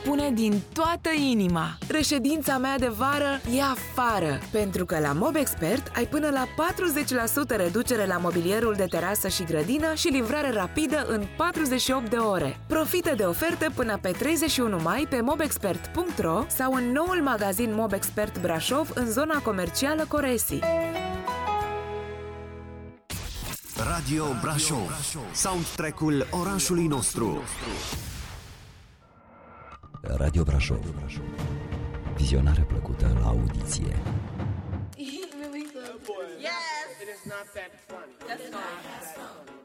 spune din toată inima: reședința mea de vară e afară, pentru că la Mobexpert ai până la 40% reducere la mobilierul de terasă și grădină și livrare rapidă în 48 de ore. Profită de oferte până pe 31 mai pe mobexpert.ro sau în noul magazin Mobexpert Brașov în zona comercială Coresi. Radio Brașov, soundtrack-ul orașului nostru. Radio Brașov, vizionare plăcută la audiție. Yes! It is not that funny. That's fine.